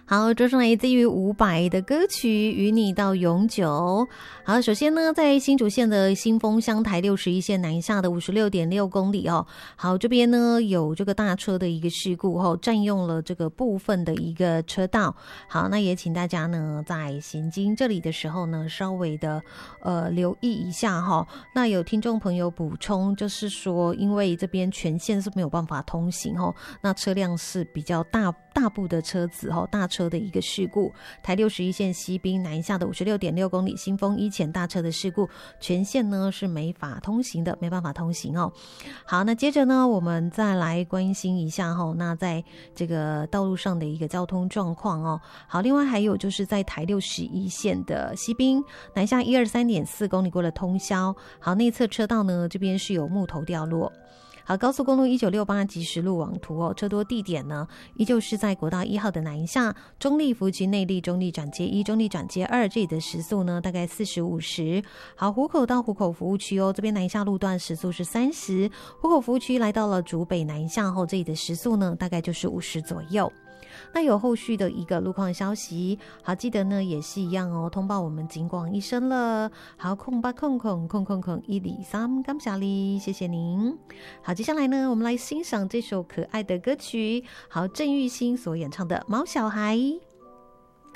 好，这是来自于伍佰的歌曲《与你到永久》。好，首先呢，在新竹县的新丰乡台61线南下的 56.6 公里哦。好，这边呢有这个大车的一个事故哦，占用了这个部分的一个车道。好，那也请大家呢在行经这里的时候呢，稍微的留意一下哈。那有听众朋友补充，就是说因为这边全线是没有办法通行哦，那车辆是比较大部的车子哦，大车的一个事故，台61线西滨南下的 56.6 公里新丰一前大车的事故，全线呢是没法通行的，没办法通行哦。好，那接着呢我们再来关心一下哦，那在这个道路上的一个交通状况哦。好，另外还有就是在台61线的西滨南下 123.4 公里过了通霄，好，内侧车道呢这边是有木头掉落。好，高速公路1968即时路网图哦，车多地点呢，依旧是在国道1号的南下，中立服务区内壢中立转接1、中立转接2，这里的时速呢大概40、50。好，湖口到湖口服务区哦，这边南下路段时速是30，湖口服务区来到了竹北南下后，这里的时速呢大概就是50左右。那有后续的一个路况消息，好，记得呢也是一样哦，通报我们警广一声了。好，0800000123，感谢你，谢谢您。好，接下来呢，我们来欣赏这首可爱的歌曲，好，郑玉兴所演唱的《毛小孩》。